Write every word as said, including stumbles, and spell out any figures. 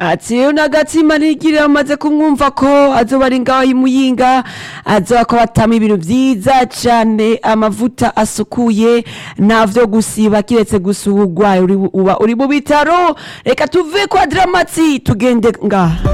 ati n'agatima nigirira amaze kumwumva ko azoba ari ngaho imuyinga azoba ko batama ibintu vyiza cane amavuta asukuye ntavyo gusiba kiretse gusa ubugwayi uba uri mu bitaro reka tuve kwa Dramati tugende ngaha